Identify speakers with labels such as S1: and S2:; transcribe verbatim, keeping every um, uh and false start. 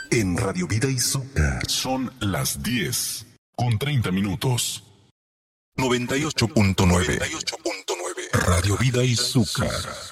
S1: En Radio Vida Izúcar son las diez con treinta minutos. noventa y ocho punto nueve. Radio Vida Izúcar.